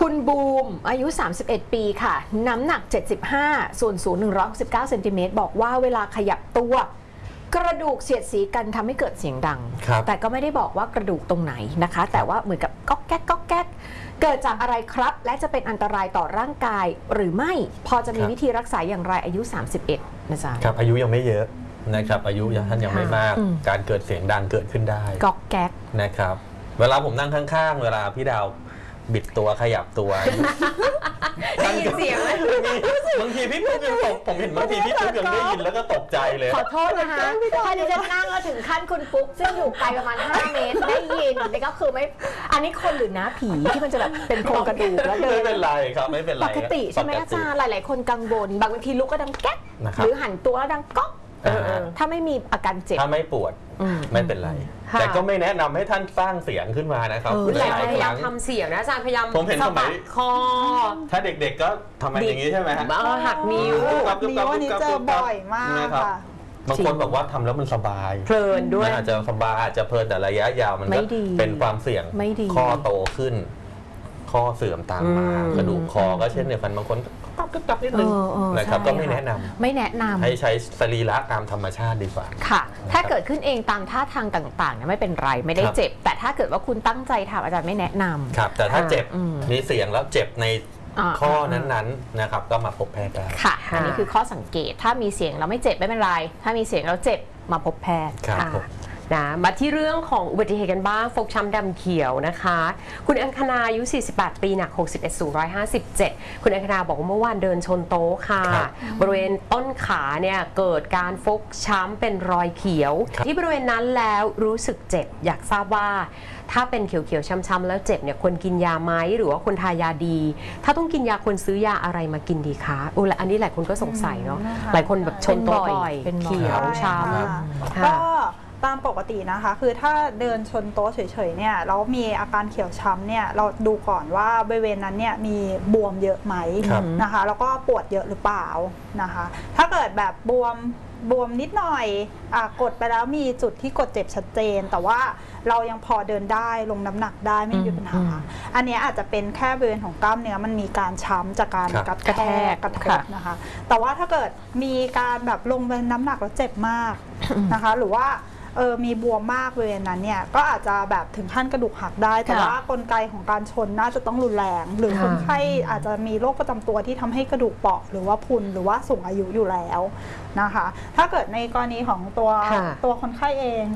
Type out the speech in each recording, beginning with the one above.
คุณบูมอายุ 31 ปีค่ะน้ำหนัก 75 ส่วนสูง 169 เซนติเมตรบอกว่าเวลาขยับตัวกระดูกเสียดสีกันทำให้เกิดเสียงดังแต่ก็ไม่ได้บอกว่ากระดูกตรงไหนนะคะแต่ว่าเหมือนกับก๊อกแก๊กก๊อกแก๊กเกิดจากอะไรครับและจะเป็นอันตรายต่อร่างกายหรือไม่พอจะมีวิธีรักษาอย่างไรอายุ 31 นะจ๊ะครับอายุยังไม่เยอะนะครับอายุท่านยังไม่มากการเกิดเสียงดังเกิดขึ้นได้ก๊อกแก๊กนะครับเวลาผมนั่งข้างๆเวลาพี่ดาวบิดตัวขยับตัวได้ยินเสียงไหมบางทีพี่ปุ๊กยังตกผมเห็นบางทีพี่ปุ๊กยังได้ยินแล้วก็ตกใจเลยขอโทษนะคะถ้าดิฉันนั่งแล้วถึงขั้นคุณปุ๊กซึ่งอยู่ไกลประมาณ5 เมตรได้ยินนี่ก็คือไม่อันนี้คนหรือน้าผีที่มันจะแบบเป็นโครงกระดูกแล้วเดินไม่เป็นไรครับไม่เป็นไรปกติใช่ไหมอาจารย์หลายๆคนกังวลบางทีลุกก็ดังแก๊กหรือหันตัวแล้วดังก๊อกถ้าไม่มีอาการเจ็บถ้าไม่ปวดไม่เป็นไรแต่ก็ไม่แนะนำให้ท่านสร้างเสียงขึ้นมานะครับหลายพยายามทำเสียงนะอาจารย์พยายามผมเห็นสมัยคอถ้าเด็กๆก็ทำอย่างนี้ใช่ไหมฮะหักนิ้วอันนี้เจอบ่อยมากค่ะบางคนบอกว่าทำแล้วมันสบายเพลินด้วยอาจจะสบายอาจจะเพลินแต่ระยะยาวมันก็เป็นความเสี่ยงข้อโตขึ้นข้อเสื่อมตามมากระดูกคอก็เช่นเดียวกันบางคนตับนิดนึงนะครับก็ไม่แนะนำให้ใช้สรีระตามธรรมชาติดีกว่าค่ะถ้าเกิดขึ้นเองตามท่าทางต่างๆไม่เป็นไรไม่ได้เจ็บแต่ถ้าเกิดว่าคุณตั้งใจทำอาจารย์ไม่แนะนำครับแต่ถ้าเจ็บมีเสียงแล้วเจ็บในข้อนั้นๆนะครับก็มาพบแพทย์ได้ค่ะอันนี้คือข้อสังเกตถ้ามีเสียงแล้วไม่เจ็บไม่เป็นไรถ้ามีเสียงแล้วเจ็บมาพบแพทย์ค่ะนะมาที่เรื่องของอุบัติเหตุกันบ้างฟกช้ำดำเขียวนะคะคุณอังคณาอายุ 48 ปีหนัก 61 สูง 157 คุณอังคณาบอกว่าเมื่อวานเดินชนโต๊ะค่ะบริเวณต้นขาเนี่ยเกิดการฟกช้ำเป็นรอยเขียวที่บริเวณนั้นแล้วรู้สึกเจ็บอยากทราบว่าถ้าเป็นเขียวๆช้ำๆแล้วเจ็บเนี่ยควรกินยาไหมหรือว่าควรทายาดีถ้าต้องกินยาควรซื้อยาอะไรมากินดีคะอันนี้หลายคนก็สงสัยเนาะหลายคนแบบชนโต๊ะบ่อยเป็นเขียวช้ำก็ตามปกตินะคะคือถ้าเดินชนโต๊ะเฉยๆเนี่ยแล้วมีอาการเขียวช้ำเนี่ยเราดูก่อนว่าบริเวณนั้นเนี่ยมีบวมเยอะไหมนะคะแล้วก็ปวดเยอะหรือเปล่านะคะถ้าเกิดแบบบวมนิดหน่อยกดไปแล้วมีจุดที่กดเจ็บชัดเจนแต่ว่าเรายังพอเดินได้ลงน้ำหนักได้ไม่มีปัญหาอันนี้อาจจะเป็นแค่บริเวณของกล้ามเนื้อมันมีการช้ำจากการกระแทกกระทบนะคะแต่ว่าถ้าเกิดมีการแบบลงไปน้ำหนักแล้วเจ็บมากนะคะหรือว่ามีบวมมากบริเวณนั้นเนี่ยก็อาจจะแบบถึงขั้นกระดูกหักได้แต่ว่ากลไกของการชนน่าจะต้องรุนแรงหรือคนไข้อาจจะมีโรคประจำตัวที่ทำให้กระดูกเปราะหรือว่าพุนหรือว่าสูงอายุอยู่แล้วนะคะถ้าเกิดในกรณีของตัวคนไข้เอง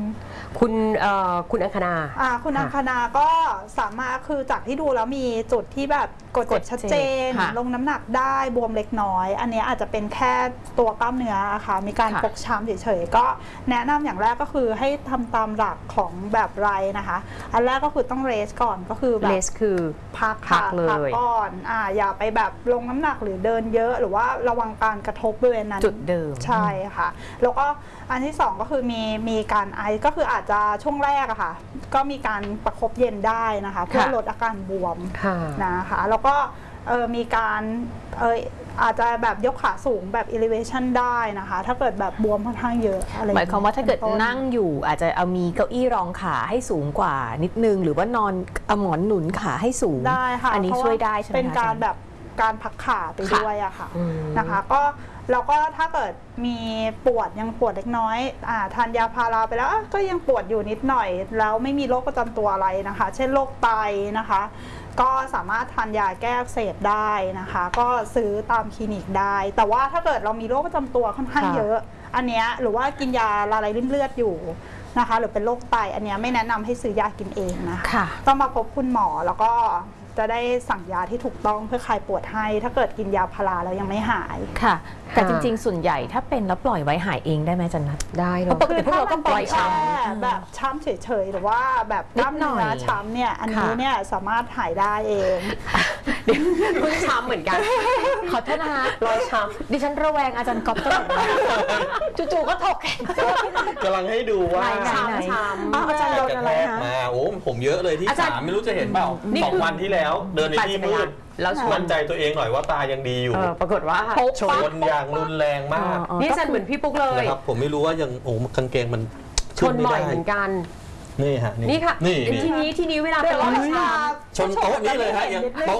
คุณอังคณาคุณอังคณาก็สามารถคือจากที่ดูแล้วมีจุดที่แบบกดเจ็บชัดเจนลงน้ำหนักได้บวมเล็กน้อยอันนี้อาจจะเป็นแค่ตัวกล้ามเนื้อค่ะมีการฟกช้ำเฉยๆก็แนะนำอย่างแรกก็คือให้ทำตามหลักของแบบไรนะคะอันแรกก็คือต้องเรสก่อนก็คือแบบเรสคือพักเลยก่อนอย่าไปแบบลงน้ำหนักหรือเดินเยอะหรือว่าระวังการกระทบบริเวณนั้นจุดเดิมใช่ค่ะแล้วก็อันที่2ก็คือมีการไอก็คืออาจจะช่วงแรกอะค่ะก็มีการประคบเย็นได้นะคะเพื่อลดอาการบวมนะคะแล้วก็มีการอาจจะแบบยกขาสูงแบบ elevation ได้นะคะถ้าเกิดแบบบวมค่อนข้างเยอะอะไรหมายความว่าถ้าเกิดนั่งอยู่อาจจะเอามีเก้าอี้รองขาให้สูงกว่านิดนึงหรือว่านอนเอาหมอนหนุนขาให้สูงได้ค่ะอันนี้ช่วยได้ใช่ไหมเป็นการแบบการพักขาไปด้วยอะค่ะนะคะก็แล้วก็ถ้าเกิดมียังปวดเล็กน้อยทานยาพาราไปแล้วก็ยังปวดอยู่นิดหน่อยแล้วไม่มีโรคประจำตัวอะไรนะคะเช่นโรคไตนะคะก็สามารถทานยาแก้อักเสบได้นะคะก็ซื้อตามคลินิกได้แต่ว่าถ้าเกิดเรามีโรคประจำตัวค่อนข้างเยอะอันเนี้ยหรือว่ากินยาละลายริ่มเลือดอยู่นะคะหรือเป็นโรคไตอันเนี้ยไม่แนะนำให้ซื้อยากินเองนะคะต้องมาพบคุณหมอแล้วก็จะได้สั่งยาที่ถูกต้องเพื่อคลายปวดให้ถ้าเกิดกินยาพาราแล้วยังไม่หายค่ะแต่จริงๆส่วนใหญ่ถ้าเป็นแล้วปล่อยไว้หายเองได้ไหมจันนัทได้เนอะปกติพวกเราก็ปล่อยช้ำแบบช้ำเฉยๆหรือว่าแบบกล้ามเนื้อช้ำเนี่ยอันนี้เนี่ยสามารถหายได้เองเพิ่งช้ำเหมือนกันขอโทษนะคะรอยช้ำดิฉันระแวงอาจารย์ก๊อฟตลอดจู่ๆก็ถกกำลังให้ดูว่าช้ำอาจารย์โดนอะไรคะมาผมเยอะเลยที่ขาไม่รู้จะเห็นเปล่า2 วันที่แล้วเดินในที่มืดแล้วมั่นใจตัวเองหน่อยว่าตายังดีอยู่ปรากฏว่าชนอย่างรุนแรงมากนี่ฉันเหมือนพี่ปุ๊กเลยนะครับผมไม่รู้ว่ายังกางเกงมันชนบ่อยเหมือนกันนี่ฮะนี่ค่ะทีนี้เวลาเป็นรอยช้ำชนโต๊ะนี่เลยฮะยังโต๊ะ